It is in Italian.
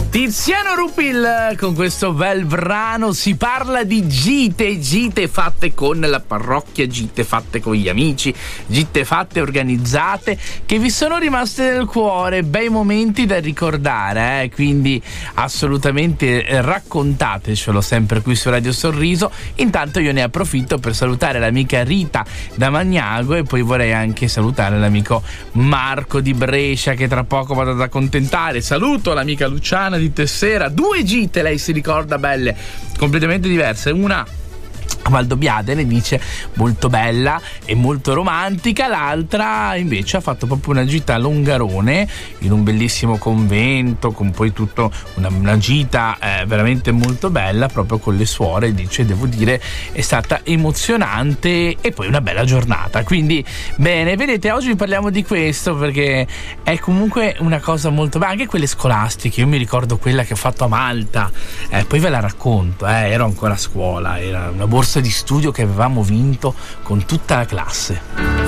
Tiziano Rupil con questo bel brano. Si parla di gite fatte con la parrocchia, gite fatte con gli amici, gite fatte organizzate che vi sono rimaste nel cuore, bei momenti da ricordare, quindi assolutamente raccontatecelo sempre qui su Radio Sorriso. Intanto io ne approfitto per salutare l'amica Rita da Magnago e poi vorrei anche salutare l'amico Marco di Brescia che tra poco vado ad accontentare. Saluto l'amica Luciana di Tessera, 2 gite lei si ricorda, belle, completamente diverse, una a Valdobbiadene, ne dice, molto bella e molto romantica, l'altra invece ha fatto proprio una gita a Longarone in un bellissimo convento con poi tutto una gita veramente molto bella proprio con le suore, dice, devo dire è stata emozionante e poi una bella giornata. Quindi bene, vedete, oggi parliamo di questo perché è comunque una cosa molto bella, anche quelle scolastiche. Io mi ricordo quella che ho fatto a Malta, poi ve la racconto, ero ancora a scuola, era una borsa di studio che avevamo vinto con tutta la classe.